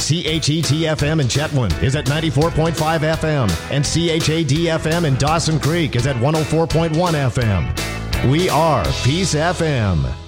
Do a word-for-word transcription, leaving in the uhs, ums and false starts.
C H E T F M in Chetwynd is at ninety-four point five F M, and C H A D F M in Dawson Creek is at one oh four point one F M. We are Peace F M.